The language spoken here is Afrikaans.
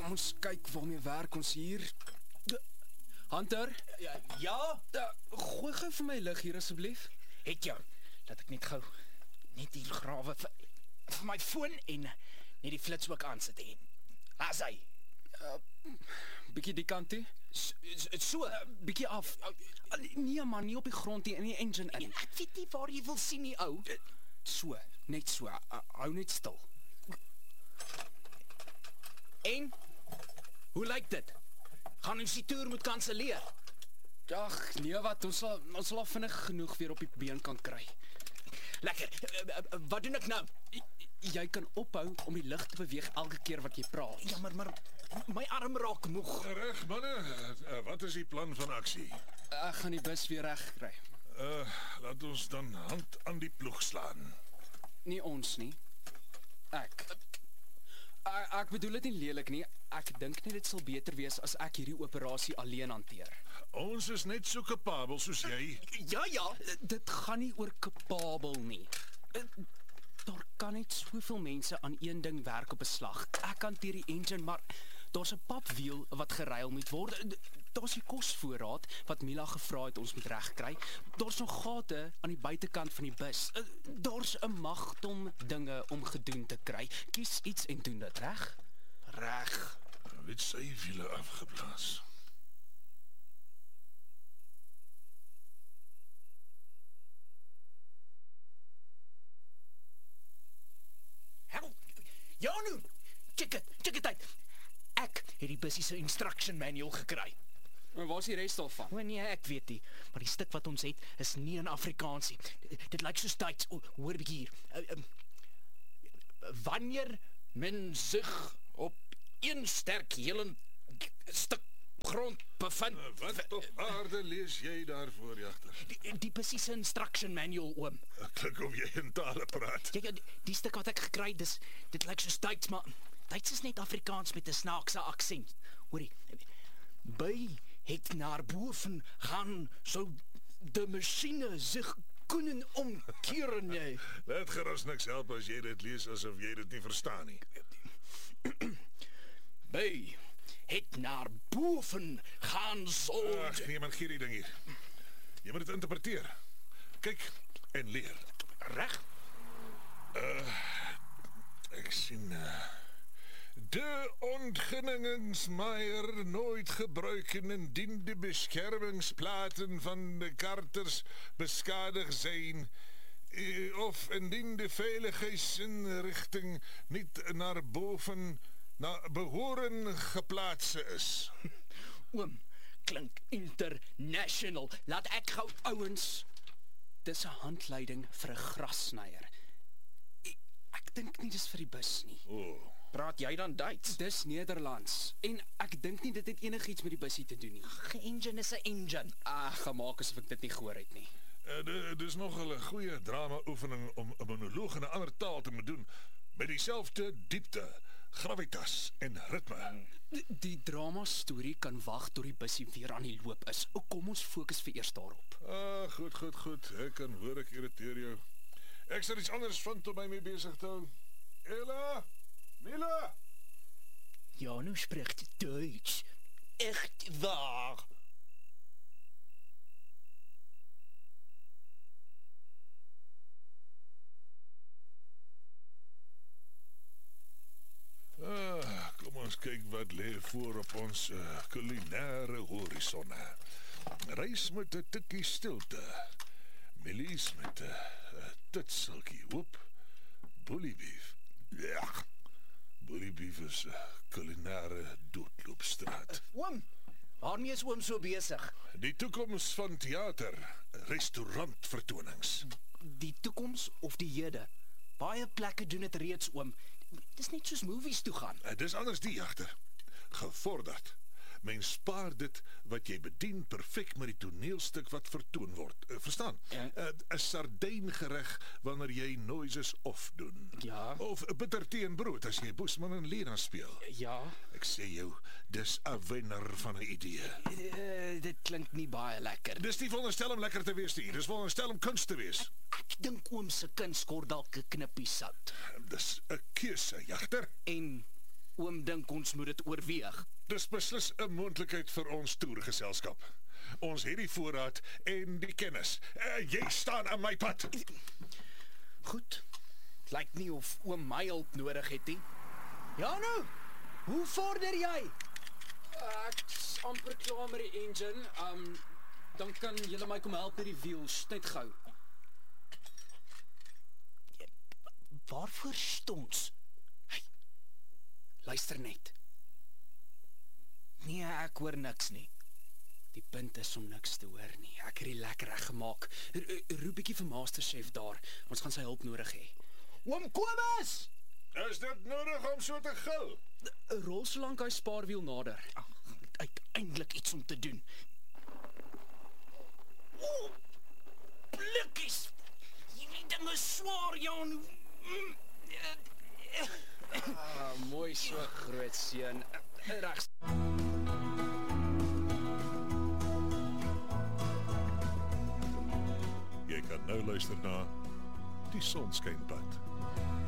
Ons kyk waarmee werk ons hier. Hunter, Ja? gooi gou vir my lig hier asseblief. Het jou. Laat ek net gou net hier grawe vir my foon en net die flits ook aansit en. Laat hy. Bietjie die kant toe. So. Bietjie af. Nee man, nie op die grond nie, in die engine in. Ek weet nie waar jy wil sien nie, ou. So, net so. Hou net stil. En? Hoe lyk dit? Gaan ons die toer moet kanselleer? Ag, nee wat, ons sal al vinnig genoeg weer op die been kan kry. Lekker. Wat doen ek nou? Jy kan ophou om die lig te beweeg elke keer wat jy praat. Ja, maar my arm raak moeg. Reg, manne, wat is die plan van aksie? Ek gaan die bus weer reg kry. Laat ons dan hand aan die ploeg slaan. Nie ons nie. Ek bedoel dit nie lelik nie. Ek dink net dit sal beter wees as ek hierdie operasie alleen hanteer. Ons is net so kapabel soos jy. Ja. Dit gaan nie oor kapabel nie. Daar kan net soveel mense aan een ding werk op 'n slag. Ek hanteer die engine, maar daar's 'n papwiel wat geruil moet word. Daar's die kosvoorraad wat Mila gevra het ons moet regkry. Daar's nog gate aan die buitekant van die bus. Daar's 'n magdom dinge om gedoen te kry. Kies iets en doen dit, reg? Reg. Met sy wiele afgeblaas. Hel. Janu, check it uit. Ek het die bussie se instruction manual gekry. Maar waar is die res daarvan? O nee, ek weet nie, maar die stuk wat ons het is nie in Afrikaans nie. Dit lyk soos Duits. Hoor 'n bietjie hier. Wanneer men zich op een sterk helend stuk grond bevind. Wat op aarde lees jy daarvoor, jagter? Die bussie se instruction manual, oom. Klink of jy in tale praat. Ja, die stuk wat ek gekry het, dit lyk soos Duits, maar Duits is net Afrikaans met 'n snaakse aksent. Hoorie. By het naar boven gaan, sou de masjiene zich kunnen omkeren. Nee. Laat gerus niks help as jy dit lees asof jy dit nie verstaan nie. By het naar boven gaan, sou... Ag nee man, gee die ding hier. Jy moet dit interpreteer. Kyk en leer. Reg? Ek sien de ontginningsmaier nooit gebruiken indien de beschermingsplaten van de karters beskadig zijn of indien de veiligheidsinrichting niet naar boven naar behoren geplaatst is. Oom, klink international. Laat ek gou Ouens, dis 'n handleiding vir 'n grassnyer. Ek dink nie dis vir die bus nie. praat jy dan Duits? Dis Nederlands. En ek dink nie dit het enigiets met die busie te doen nie. Engine is 'n engine. Gemaak asof ek dit nie gehoor het nie. Dis nogal 'n goeie drama-oefening om 'n monoloog in 'n ander taal te moet doen met dieselfde diepte, gravitas en ritme. Die drama storie kan wag tot die busie weer aan die loop is. Kom ons fokus vir eers daarop. Goed. Ek kan hoor ek irriteer jou. Ek sal iets anders vind om my mee besig te hou. Ella, Mila. Janu spreekt Duits. Echt waar. Kom ons kyk wat lê voor op ons kulinaire horisonne. Reis met 'n tikkie stilte. Milies met 'n tutseltjie hoop. Bullybeef. Ja. Bullybeef is 'n kulinaire doodloopstraat. Oom, waarmee is oom so besig? Die toekoms van teater, restaurantvertonings. Die toekoms of die hede? Baie plekke doen dit reeds, oom. Dis net soos movies toe gaan. Dis anders die agter. Gevorderd. Mens spaar dit wat jy bedien perfek met die toneelstuk wat vertoon word. Verstaan? Ja. 'n Sardyngereg wanneer jy noises off doen. Ja. Of bitter tee en brood as jy Boesman en Lena speel. Ja. Ek sê jou, dis 'n wenner van 'n idee. Dit klink nie baie lekker. Dis nie veronderstel om lekker te wees nie. Dis veronderstel om kuns te wees. Ek dink oom se kuns kort dalk 'n knippie sout. Dis 'n keuse, jagter. En oom dink ons moet dit oorweeg. Dis beslis 'n moontlikheid vir ons toergeselskap. Ons het die voorraad en die kennis. Jy staan aan my pad. Goed. Lyk nie of oom my hulp nodig het nie. Ja nou, hoe vorder jy? Ek's amper klaar met die engine. Dan kan julle my kom help met die wheels, net gou. Waarvoor stons? Hey, luister net. Nee, ek hoor niks nie. Die punt is om niks te hoor nie. Ek het die lekker reg gemaak. Roep bietjie vir Masterchef daar. Ons gaan sy hulp nodig hê. Oom Kobus! Is dit nodig om so te gil? Rol solank hy spaarwiel nader. Uiteindelik iets om te doen. O, blikkies! Hierdie ding is swaar, Jan. Mooi so groot seun. Regs. Jy kan nou luister na Die Sonskynpad.